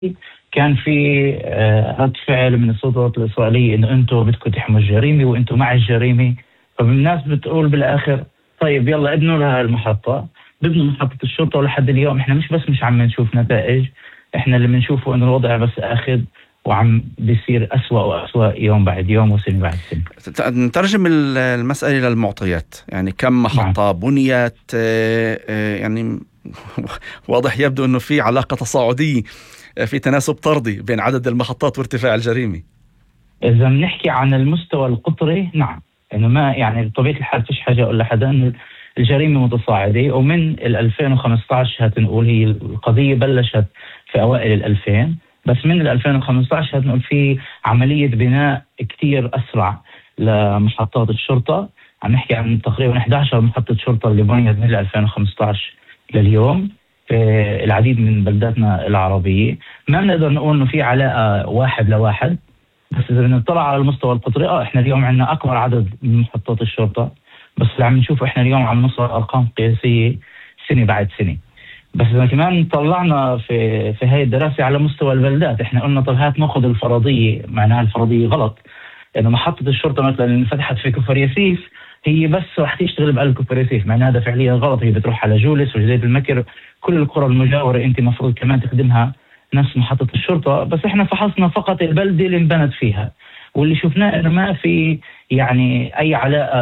كان في رد فعل من السلطات الإسرائيلية إنه أنتم بدكم تحموا الجريمة وأنتم مع الجريمة. فالناس بتقول بالآخر طيب يلا ابنوا لها المحطة، ببنوا محطة الشرطة، ولحد اليوم إحنا مش عم نشوف نتائج. إحنا اللي بنشوفه إنه الوضع بس أخذ وعم بيصير أسوأ وأسوأ يوم بعد يوم وسنة بعد سنة. نترجم المسألة إلى المعطيات، يعني كم محطة بنيت، يعني واضح يبدو أنه في علاقة تصاعدية، في تناسب طردي بين عدد المحطات وارتفاع الجريمة. إذا بنحكي عن المستوى القطري نعم، إنه ما يعني بطبيعة الحال فيش حاجة أقول لحدا إنه الجريمة متصاعدة. ومن 2015 هتنقول هي القضية بلشت في أوائل 2000، بس من 2015 هتنقول في عملية بناء كتير أسرع لمحطات الشرطة. عم نحكي عن تقريبا 11 محطة شرطة اللي بنيت من 2015 لليوم في العديد من بلداتنا العربية. ما بنقدر نقول إنه في علاقة واحد لواحد، بس إذا بنطلع على المستوى القطري إحنا اليوم عندنا أكبر عدد من محطات الشرطة، بس اللي عم نشوفه إحنا اليوم عم نوصل أرقام قياسية سنة بعد سنة. بس إذا كمان طلعنا في هاي الدراسة على مستوى البلدات، إحنا قلنا طب هات ناخذ الفرضية، معناها الفرضية غلط، إنه محطة الشرطة مثلا اللي فتحت في كفر ياسيف هي بس رح تشتغل بقلب كفر ياسيف، معناها هذا فعليا غلط. هي بتروح على جولس وجزيرة المكر، كل القرى المجاورة أنت مفروض كمان تخدمها نفس محطة الشرطة. بس احنا فحصنا فقط البلدة اللي انبنت فيها، واللي شفناه انه ما في يعني اي علاقة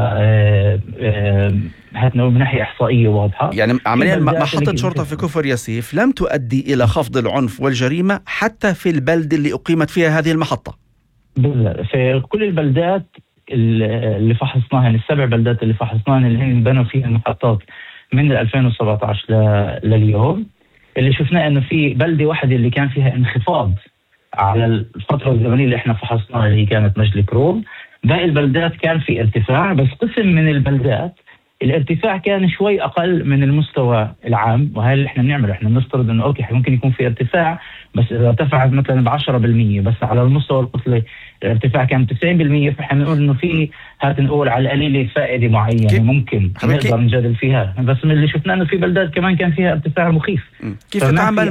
من ناحية احصائية واضحة. يعني عمليا محطة شرطة في كفر ياسيف لم تؤدي الى خفض العنف والجريمة حتى في البلد اللي اقيمت فيها هذه المحطة. في كل البلدات اللي فحصناها، يعني ال7 بلدات اللي فحصناها اللي هن بنوا فيها المحطات من 2017 لليوم، اللي شفناه انه في بلدة واحدة اللي كان فيها انخفاض على الفترة الزمنية اللي احنا فحصناها اللي هي كانت مجد كروم. باقي البلدات كان في ارتفاع، بس قسم من البلدات الارتفاع كان شوي اقل من المستوى العام. وهي اللي احنا بنعمله، احنا بنفترض انه اوكي ممكن يكون في ارتفاع، بس اذا ارتفعت مثلا ب10%، بس على المستوى القطري الارتفاع كان 90%، فاحنا بنقول انه في نقول على القليل فائده معينه ممكن نقدر نجادل فيها. بس من اللي شفناه انه في بلدات كمان كان فيها ارتفاع مخيف. كيف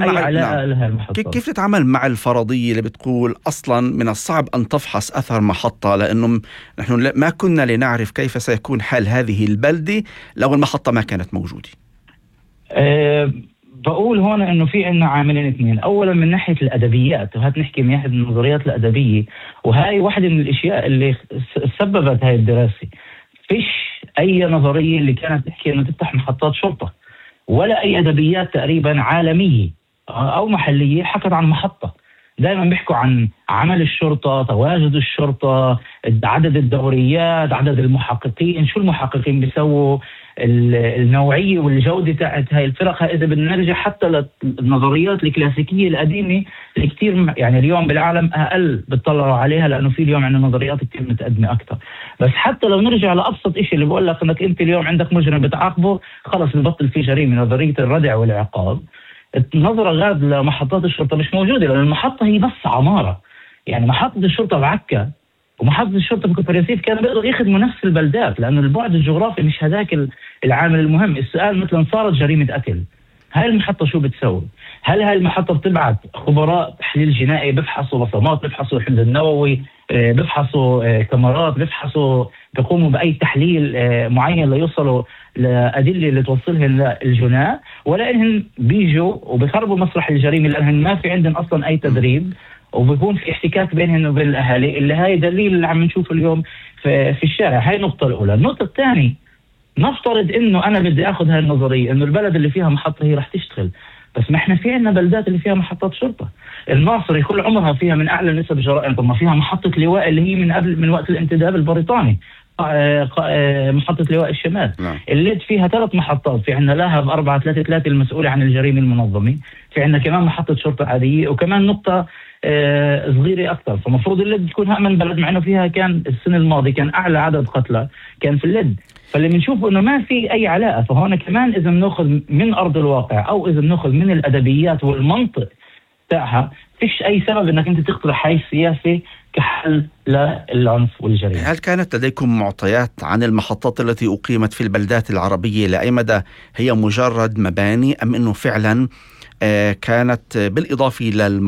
تتعامل مع الفرضيه اللي بتقول اصلا من الصعب ان تفحص اثر محطه، لانه نحن ما كنا لنعرف كيف سيكون حال هذه البلده لو المحطه ما كانت موجوده؟ بقول هون انه في عندنا عاملين اثنين. اولا من ناحيه الادبيات، وهات نحكي من ناحيه النظريات الادبيه، وهاي واحده من الاشياء اللي سببت هاي الدراسه. فيش اي نظريه اللي كانت تحكي انه تفتح محطات شرطه، ولا اي ادبيات تقريبا عالميه او محليه حكت عن محطه. دائما بيحكوا عن عمل الشرطه، تواجد الشرطه، عدد الدوريات، عدد المحققين، شو المحققين بيسووا، النوعيه والجوده تاعت هاي الفرق. اذا بدنا نرجع حتى للنظريات الكلاسيكيه القديمه اللي كثير يعني اليوم بالعالم اقل بتطلعوا عليها، لانه في اليوم عندنا نظريات كثير متقدمه اكثر. بس حتى لو نرجع لابسط شيء اللي بقول لك انك انت اليوم عندك مجرم بتعاقبه، خلص ببطل في جريمه، نظريه الردع والعقاب. النظره غاد لمحطات الشرطه مش موجوده، لان المحطه هي بس عماره. يعني محطه الشرطه بعكا ومحطة الشرطة في كفر ياسيف كانوا بيقدروا يخدموا نفس البلدات، لأنه البعد الجغرافي مش هذاك العامل المهم. السؤال مثلا صارت جريمة قتل، هاي المحطة شو بتسوي؟ هل هاي المحطة بتبعت خبراء تحليل جنائي بيفحصوا بصمات، بيفحصوا الحمض النووي، بيفحصوا كاميرات، بيقوموا بأي تحليل معين ليوصلوا لأدلة اللي توصلهم للجناة، ولا إنهم بيجوا وبيخربوا مسرح الجريمة لأنهم ما في عندهم أصلا أي تدريب، وبيكون في احتكاك بينهم وبين الأهالي، اللي هاي دليل اللي عم نشوفه اليوم في الشارع. هاي النقطة الأولى. النقطة الثانية، نفترض إنه أنا بدي أخذ هاي النظرية إنه البلد اللي فيها محطة هي رح تشتغل، بس ما إحنا في عنا بلدات اللي فيها محطات شرطة. الناصري كل عمرها فيها من أعلى نسب جرائم، طب ما فيها محطة لواء اللي هي من وقت الانتداب البريطاني، محطة لواء الشمال. الليد فيها 3 محطات، في عنا لاهب 433 المسؤولة عن الجريمة المنظمة، في عنا كمان محطة شرطة عادية، وكمان نقطة صغيرة أكثر. فمفروض اللد تكون أمن بلد، مع إنه فيها كان السنة الماضية كان أعلى عدد قتلى كان في اللد. فاللي بنشوفه إنه ما في أي علاقة. فهون كمان إذا بنأخذ من أرض الواقع أو إذا بنأخذ من الأدبيات والمنطق تاعها، فيش أي سبب إنك أنت تقترح هاي السياسة كحل للعنف والجريمة. هل كانت لديكم معطيات عن المحطات التي أقيمت في البلدات العربية؟ لأي مدى هي مجرد مباني، أم أنه فعلا كانت بالإضافة